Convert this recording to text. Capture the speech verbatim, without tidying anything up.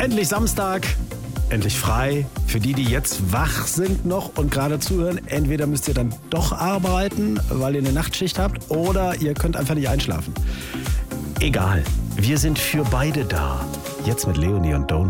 Endlich Samstag, endlich frei. Für die, die jetzt wach sind noch und gerade zuhören, entweder müsst ihr dann doch arbeiten, weil ihr eine Nachtschicht habt, oder ihr könnt einfach nicht einschlafen. Egal, wir sind für beide da. Jetzt mit Leonie und Don't